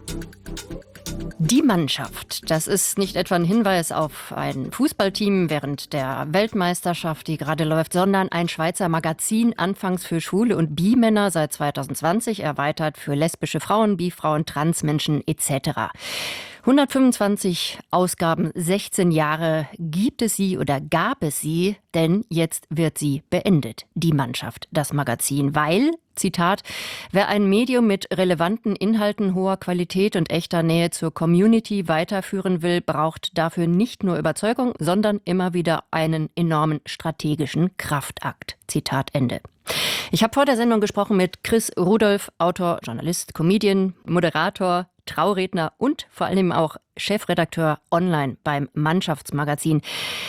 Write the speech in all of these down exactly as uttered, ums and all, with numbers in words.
Die Mannschaft, das ist nicht etwa ein Hinweis auf ein Fußballteam während der Weltmeisterschaft, die gerade läuft, sondern ein Schweizer Magazin, anfangs für schwule und Bi-Männer, seit zweitausendzwanzig erweitert für lesbische Frauen, Bi-Frauen, Transmenschen et cetera. hundertfünfundzwanzig Ausgaben, sechzehn Jahre gibt es sie oder gab es sie, denn jetzt wird sie beendet, die Mannschaft, das Magazin, weil, Zitat, wer ein Medium mit relevanten Inhalten, hoher Qualität und echter Nähe zur Community weiterführen will, braucht dafür nicht nur Überzeugung, sondern immer wieder einen enormen strategischen Kraftakt. Zitat Ende. Ich habe vor der Sendung gesprochen mit Chris Rudolph, Autor, Journalist, Comedian, Moderator, Trauredner und vor allem auch Chefredakteur online beim Mannschaftsmagazin.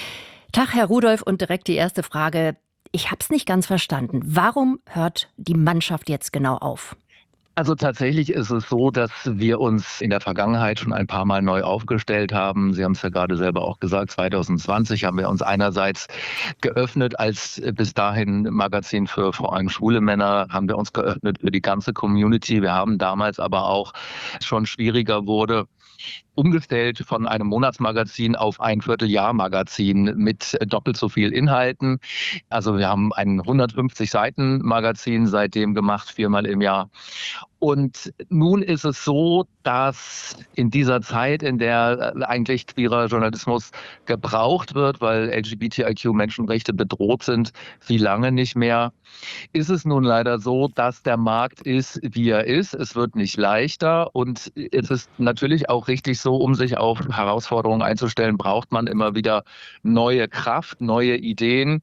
Tag, Herr Rudolph, und direkt die erste Frage. Ich habe es nicht ganz verstanden. Warum hört die Mannschaft jetzt genau auf? Also tatsächlich ist es so, dass wir uns in der Vergangenheit schon ein paar Mal neu aufgestellt haben. Sie haben es ja gerade selber auch gesagt, zweitausendzwanzig haben wir uns einerseits geöffnet als bis dahin Magazin für vor allem schwule Männer, haben wir uns geöffnet für die ganze Community. Wir haben damals aber auch schon schwieriger wurde, umgestellt von einem Monatsmagazin auf ein Vierteljahrmagazin mit doppelt so viel Inhalten. Also wir haben ein hundertfünfzig Seiten Magazin seitdem gemacht, viermal im Jahr. Und nun ist es so, dass in dieser Zeit, in der eigentlich queerer Journalismus gebraucht wird, weil L G B T I Q-Menschenrechte bedroht sind, wie lange nicht mehr, ist es nun leider so, dass der Markt ist, wie er ist. Es wird nicht leichter und es ist natürlich auch richtig so, um sich auf Herausforderungen einzustellen, braucht man immer wieder neue Kraft, neue Ideen.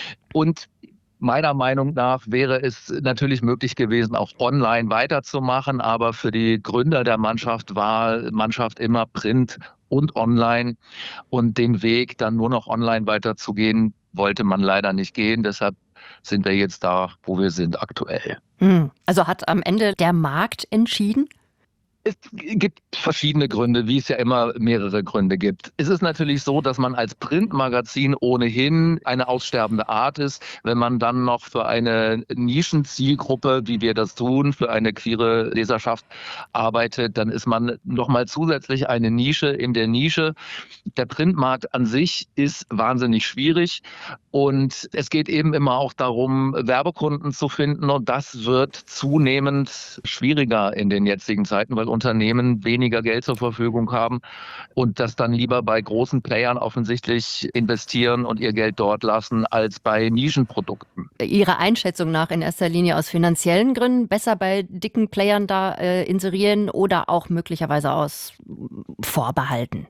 Und meiner Meinung nach wäre es natürlich möglich gewesen, auch online weiterzumachen, aber für die Gründer der Mannschaft war Mannschaft immer Print und online und den Weg dann nur noch online weiterzugehen, wollte man leider nicht gehen. Deshalb sind wir jetzt da, wo wir sind aktuell. Hm. Also hat am Ende der Markt entschieden? Es gibt verschiedene Gründe, wie es ja immer mehrere Gründe gibt. Es ist natürlich so, dass man als Printmagazin ohnehin eine aussterbende Art ist. Wenn man dann noch für eine Nischenzielgruppe, wie wir das tun, für eine queere Leserschaft arbeitet, dann ist man nochmal zusätzlich eine Nische in der Nische. Der Printmarkt an sich ist wahnsinnig schwierig und es geht eben immer auch darum, Werbekunden zu finden und das wird zunehmend schwieriger in den jetzigen Zeiten, weil Unternehmen weniger Geld zur Verfügung haben und das dann lieber bei großen Playern offensichtlich investieren und ihr Geld dort lassen, als bei Nischenprodukten. Ihrer Einschätzung nach in erster Linie aus finanziellen Gründen besser bei dicken Playern da äh, inserieren oder auch möglicherweise aus Vorbehalten?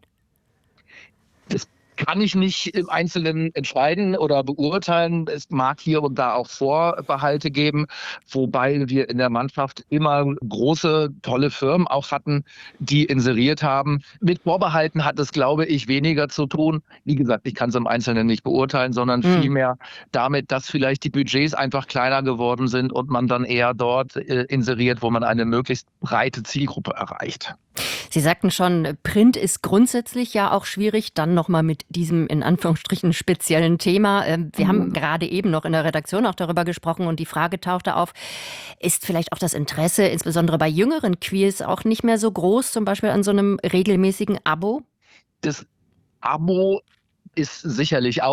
Das kann ich nicht im Einzelnen entscheiden oder beurteilen. Es mag hier und da auch Vorbehalte geben, wobei wir in der Mannschaft immer große, tolle Firmen auch hatten, die inseriert haben. Mit Vorbehalten hat es, glaube ich, weniger zu tun. Wie gesagt, ich kann es im Einzelnen nicht beurteilen, sondern Hm. vielmehr damit, dass vielleicht die Budgets einfach kleiner geworden sind und man dann eher dort äh, inseriert, wo man eine möglichst breite Zielgruppe erreicht. Sie sagten schon, Print ist grundsätzlich ja auch schwierig, dann nochmal mit diesem in Anführungsstrichen speziellen Thema. Wir mhm. haben gerade eben noch in der Redaktion auch darüber gesprochen und die Frage tauchte auf, ist vielleicht auch das Interesse, insbesondere bei jüngeren Queers, auch nicht mehr so groß, zum Beispiel an so einem regelmäßigen Abo? Das Abo ist sicherlich auch